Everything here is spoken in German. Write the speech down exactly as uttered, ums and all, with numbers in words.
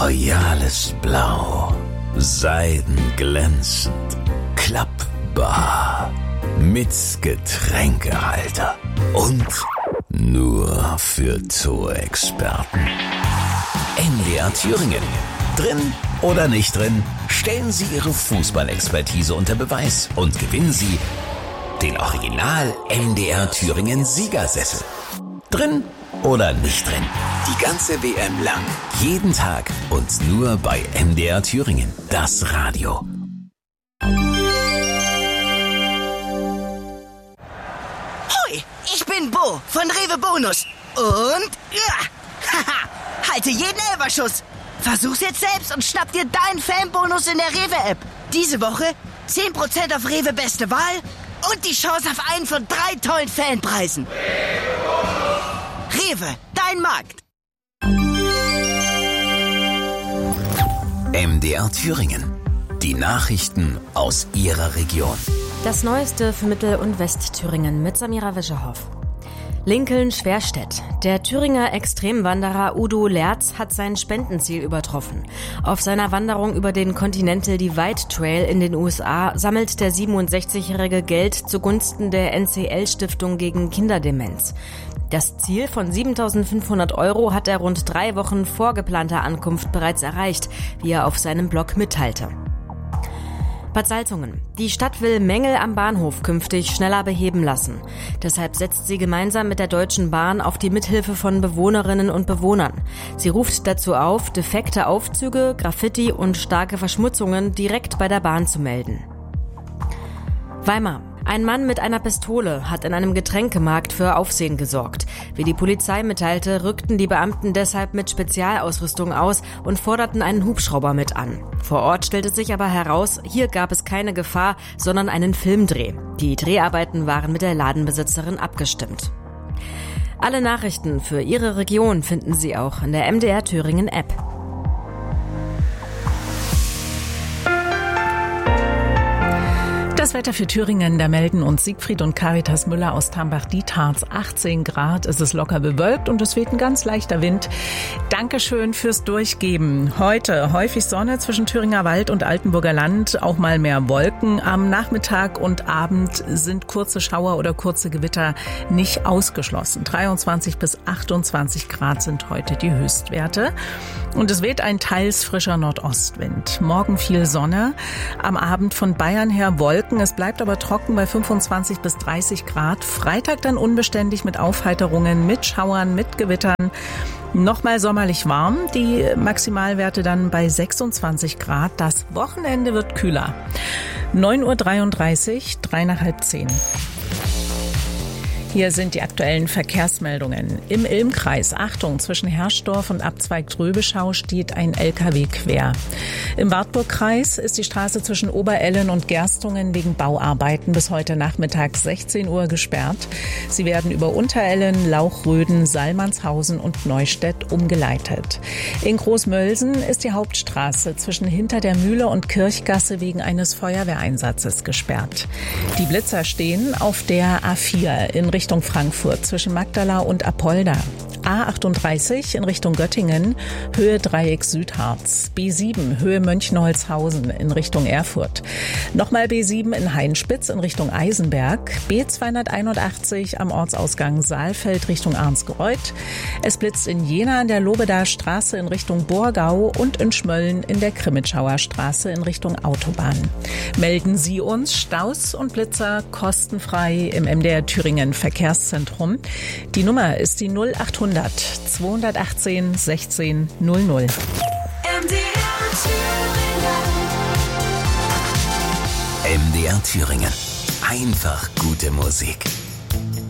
royales Blau, seidenglänzend, klappbar, mit Getränkehalter und nur für Zoo-Experten. M D R Thüringen. Drin oder nicht drin, stellen Sie Ihre Fußballexpertise unter Beweis und gewinnen Sie den Original M D R Thüringen Siegersessel. Drin oder nicht drin, die ganze W M lang, jeden Tag und nur bei M D R Thüringen, das Radio. Hoi, ich bin Bo von Rewe Bonus und ja, haha, halte jeden Elferschuss. Versuch's jetzt selbst und schnapp dir deinen Fanbonus in der Rewe-App. Diese Woche zehn Prozent auf Rewe Beste Wahl und die Chance auf einen von drei tollen Fanpreisen. Rewe, dein Markt. M D R Thüringen. Die Nachrichten aus Ihrer Region. Das Neueste für Mittel- und Westthüringen mit Samira Wischerhoff. Lincoln-Schwerstedt. Der Thüringer Extremwanderer Udo Lerz hat sein Spendenziel übertroffen. Auf seiner Wanderung über den Continental Divide Trail in den U S A sammelt der siebenundsechzigjährige Geld zugunsten der N C L-Stiftung gegen Kinderdemenz. Das Ziel von siebentausendfünfhundert Euro hat er rund drei Wochen vor geplanter Ankunft bereits erreicht, wie er auf seinem Blog mitteilte. Bad Salzungen. Die Stadt will Mängel am Bahnhof künftig schneller beheben lassen. Deshalb setzt sie gemeinsam mit der Deutschen Bahn auf die Mithilfe von Bewohnerinnen und Bewohnern. Sie ruft dazu auf, defekte Aufzüge, Graffiti und starke Verschmutzungen direkt bei der Bahn zu melden. Weimar. Ein Mann mit einer Pistole hat in einem Getränkemarkt für Aufsehen gesorgt. Wie die Polizei mitteilte, rückten die Beamten deshalb mit Spezialausrüstung aus und forderten einen Hubschrauber mit an. Vor Ort stellte sich aber heraus, hier gab es keine Gefahr, sondern einen Filmdreh. Die Dreharbeiten waren mit der Ladenbesitzerin abgestimmt. Alle Nachrichten für Ihre Region finden Sie auch in der M D R Thüringen App. Das Wetter für Thüringen, da melden uns Siegfried und Caritas Müller aus Tambach-Dietharz. achtzehn Grad, es ist locker bewölkt und es weht ein ganz leichter Wind. Dankeschön fürs Durchgeben. Heute häufig Sonne zwischen Thüringer Wald und Altenburger Land, auch mal mehr Wolken. Am Nachmittag und Abend sind kurze Schauer oder kurze Gewitter nicht ausgeschlossen. dreiundzwanzig bis achtundzwanzig Grad sind heute die Höchstwerte. Und es weht ein teils frischer Nordostwind. Morgen viel Sonne, am Abend von Bayern her Wolken. Es bleibt aber trocken bei fünfundzwanzig bis dreißig Grad. Freitag dann unbeständig mit Aufheiterungen, mit Schauern, mit Gewittern. Nochmal sommerlich warm, die Maximalwerte dann bei sechsundzwanzig Grad. Das Wochenende wird kühler. neun Uhr dreiunddreißig, drei nach halb zehn. Hier sind die aktuellen Verkehrsmeldungen. Im Ilmkreis, Achtung, zwischen Herschdorf und Abzweig Tröbeschau steht ein L K W quer. Im Wartburgkreis ist die Straße zwischen Oberellen und Gerstungen wegen Bauarbeiten bis heute Nachmittag sechzehn Uhr gesperrt. Sie werden über Unterellen, Lauchröden, Salmannshausen und Neustädt umgeleitet. In Großmölsen ist die Hauptstraße zwischen Hinter der Mühle und Kirchgasse wegen eines Feuerwehreinsatzes gesperrt. Die Blitzer stehen auf der A vier in Richtung Richtung Frankfurt zwischen Magdala und Apolda. A achtunddreißig in Richtung Göttingen, Höhe Dreieck Südharz. B sieben, Höhe Mönchneholzhausen in Richtung Erfurt. Nochmal B sieben in Hainspitz in Richtung Eisenberg. B zweihunderteinundachtzig am Ortsausgang Saalfeld Richtung Arnsgreuth. Es blitzt in Jena an der Lobedaer Straße in Richtung Borgau und in Schmölln in der Krimitschauer Straße in Richtung Autobahn. Melden Sie uns Staus und Blitzer kostenfrei im M D R Thüringen Verkehrszentrum. Die Nummer ist die null achthundert zweihundertachtzehn sechzehn null null. M D R Thüringen. M D R Thüringen. Einfach gute Musik.